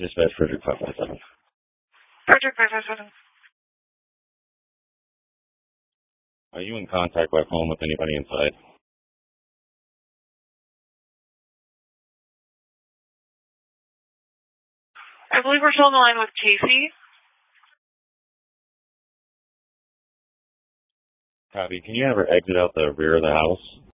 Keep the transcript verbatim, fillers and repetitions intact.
Dispatch Frederick five five seven. Frederick five five seven. Are you in contact by phone with anybody inside? I believe we're still on the line with Casey. Copy. Can you have her exit out the rear of the house?